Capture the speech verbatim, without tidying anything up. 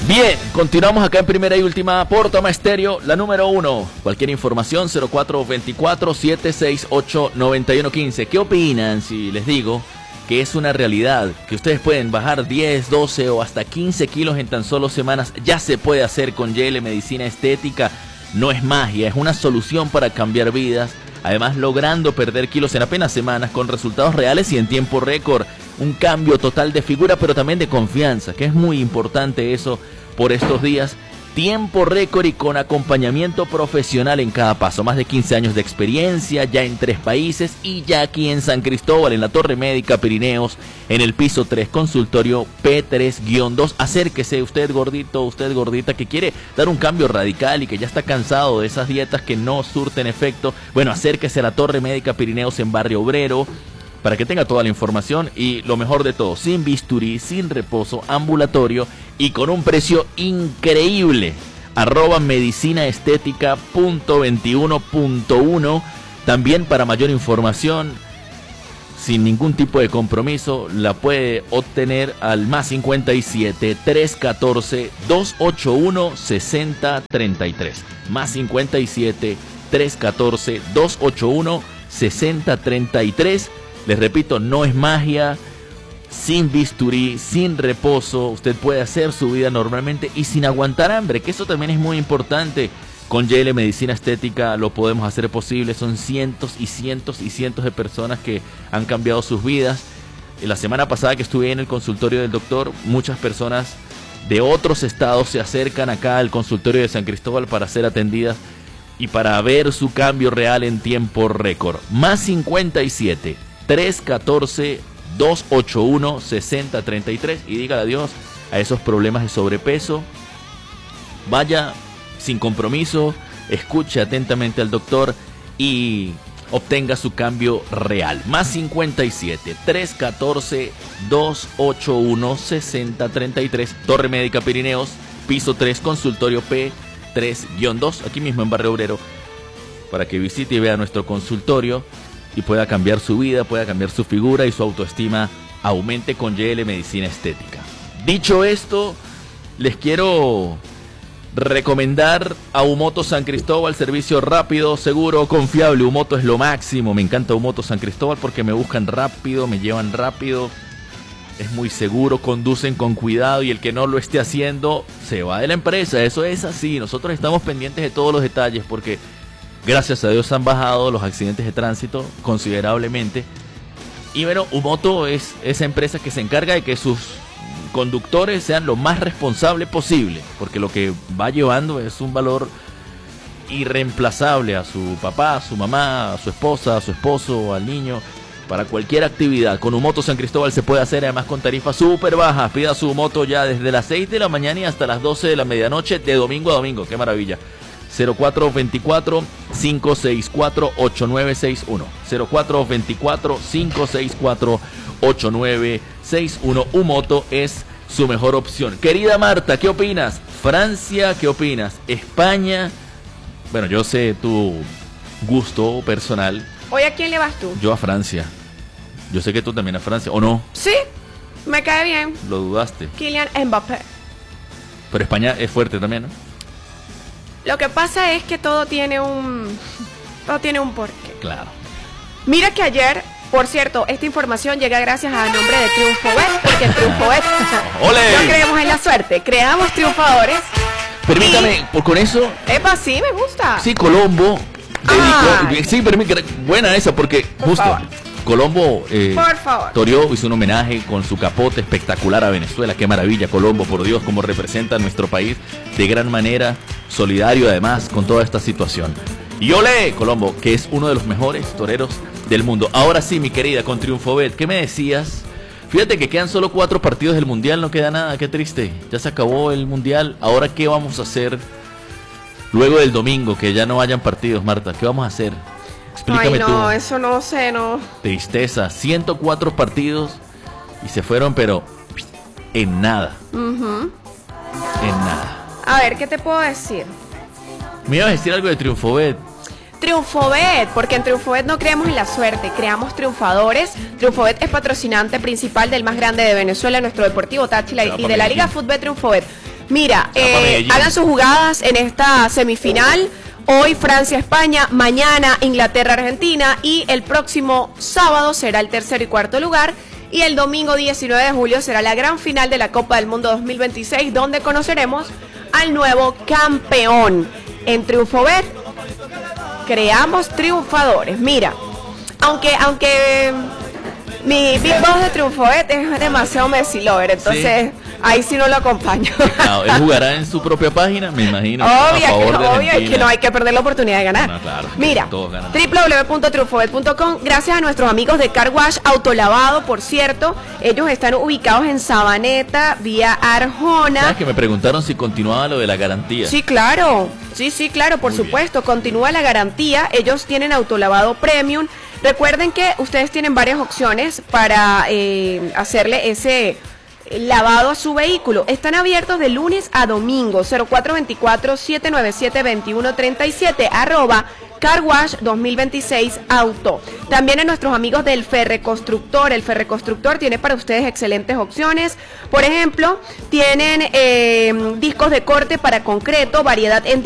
Bien, continuamos acá en primera y última por Toma Estéreo, la número uno. Cualquier información, cero cuatro dos cuatro, siete seis ocho, nueve uno uno cinco. ¿Qué opinan si les digo que es una realidad, que ustedes pueden bajar diez, doce o hasta quince kilos en tan solo semanas? Ya se puede hacer con Y L Medicina Estética. No es magia, es una solución para cambiar vidas. Además, logrando perder kilos en apenas semanas con resultados reales y en tiempo récord. Un cambio total de figura, pero también de confianza, que es muy importante eso por estos días. Tiempo récord y con acompañamiento profesional en cada paso. Más de quince años de experiencia, ya en tres países y ya aquí en San Cristóbal, en la Torre Médica Pirineos, en el piso tres, consultorio P tres guión dos. Acérquese usted gordito, usted gordita, que quiere dar un cambio radical y que ya está cansado de esas dietas que no surten efecto. Bueno, acérquese a la Torre Médica Pirineos en Barrio Obrero, para que tenga toda la información y lo mejor de todo, sin bisturí, sin reposo, ambulatorio y con un precio increíble. Arroba medicinaestética punto veintiuno punto uno. También para mayor información, sin ningún tipo de compromiso, la puede obtener al más cincuenta y siete, trescientos catorce, doscientos ochenta y uno, sesenta treinta y tres. Más cincuenta y siete, trescientos catorce, doscientos ochenta y uno, sesenta treinta y tres. Les repito, no es magia, sin bisturí, sin reposo, usted puede hacer su vida normalmente y sin aguantar hambre, que eso también es muy importante. Con Y L Medicina Estética lo podemos hacer posible, son cientos y cientos y cientos de personas que han cambiado sus vidas. La semana pasada que estuve en el consultorio del doctor, muchas personas de otros estados se acercan acá al consultorio de San Cristóbal para ser atendidas y para ver su cambio real en tiempo récord. Más cincuenta y siete, trescientos catorce, doscientos ochenta y uno, sesenta treinta y tres y dígale adiós a esos problemas de sobrepeso. Vaya sin compromiso, escuche atentamente al doctor y obtenga su cambio real. Más cincuenta y siete, trescientos catorce, doscientos ochenta y uno, sesenta treinta y tres, Torre Médica Pirineos, piso tres, consultorio P tres guión dos, aquí mismo en Barrio Obrero, para que visite y vea nuestro consultorio y pueda cambiar su vida, pueda cambiar su figura y su autoestima aumente con Y L Medicina Estética. Dicho esto, les quiero recomendar a Umoto San Cristóbal, servicio rápido, seguro, confiable. Umoto es lo máximo, me encanta Umoto San Cristóbal porque me buscan rápido, me llevan rápido, es muy seguro, conducen con cuidado y el que no lo esté haciendo se va de la empresa. Eso es así, nosotros estamos pendientes de todos los detalles porque gracias a Dios han bajado los accidentes de tránsito considerablemente. Y bueno, Umoto es esa empresa que se encarga de que sus conductores sean lo más responsables posible, porque lo que va llevando es un valor irreemplazable a su papá, a su mamá, a su esposa, a su esposo, al niño, para cualquier actividad. Con Umoto San Cristóbal se puede hacer, además con tarifas súper bajas. Pida su moto ya desde las seis de la mañana y hasta las doce de la medianoche, de domingo a domingo. ¡Qué maravilla! cero cuatro dos cuatro, cinco seis cuatro, ocho nueve seis uno. cero cuatro dos cuatro, cinco seis cuatro, ocho nueve seis uno. Umoto es su mejor opción. Querida Marta, ¿qué opinas? Francia, ¿qué opinas? España. Bueno, yo sé tu gusto personal. ¿Hoy a quién le vas tú? Yo a Francia. Yo sé que tú también a Francia, ¿o no? Sí, me cae bien. Lo dudaste. Kylian Mbappé. Pero España es fuerte también, ¿no? Lo que pasa es que todo tiene un... Todo tiene un porqué. Claro. Mira que ayer, por cierto, esta información llega gracias a nombre de TriunfoBet, porque el TriunfoBet... ¡Ole! No creemos en la suerte, creamos triunfadores. Permítame, por con eso... Epa, sí, me gusta. Sí, Colombo... Ah. Dedicó, sí, permítame, buena esa, porque Por justo... favor. Colombo eh, Por favor. Toreó, hizo un homenaje con su capote espectacular a Venezuela. Qué maravilla, Colombo, por Dios, cómo representa a nuestro país de gran manera, solidario además con toda esta situación. Y olé, Colombo, que es uno de los mejores toreros del mundo. Ahora sí, mi querida, con TriunfoBet, ¿qué me decías? Fíjate que quedan solo cuatro partidos del Mundial, no queda nada, qué triste. Ya se acabó el Mundial, ahora ¿qué vamos a hacer luego del domingo, que ya no hayan partidos, Marta? ¿Qué vamos a hacer? Explícame. Ay, no, tú. eso no sé, no. Tristeza, ciento cuatro partidos y se fueron, pero en nada. Uh-huh. En nada. A ver, ¿qué te puedo decir? Me ibas a decir algo de TriunfoBet. TriunfoBet, porque en TriunfoBet no creemos en la suerte, creamos triunfadores. TriunfoBet es patrocinante principal del más grande de Venezuela, nuestro Deportivo Táchira, y de la Liga Fútbol TriunfoBet. Mira, eh, hagan sus jugadas en esta semifinal. Hoy Francia-España, mañana Inglaterra-Argentina y el próximo sábado será el tercer y cuarto lugar. Y el domingo diecinueve de julio será la gran final de la Copa del Mundo dos mil veintiséis, donde conoceremos al nuevo campeón. En TriunfoBet, creamos triunfadores. Mira, aunque aunque mi Big Boss de TriunfoBet es demasiado Messi lover, entonces sí. Ahí sí no lo acompaño. No, él jugará en su propia página, me imagino. Obvio, a favor que, no, obvio es que no hay que perder la oportunidad de ganar. No, claro, mira, doble u doble u doble u punto triunfobet punto com. Gracias a nuestros amigos de Car Wash Autolavado, por cierto. Ellos están ubicados en Sabaneta, vía Arjona. ¿Sabes que me preguntaron si continuaba lo de la garantía? Sí, claro. Sí, sí, claro, por Muy supuesto. Bien. Continúa la garantía. Ellos tienen autolavado premium. Recuerden que ustedes tienen varias opciones para eh, hacerle ese lavado a su vehículo. Están abiertos de lunes a domingo. Cero cuatro veinticuatro, siete nueve siete, veintiuno treinta y siete, arroba Carwash dos mil veintiséis Auto. También a nuestros amigos del Ferreconstructor. El Ferreconstructor tiene para ustedes excelentes opciones. Por ejemplo, tienen eh, discos de corte para concreto, variedad en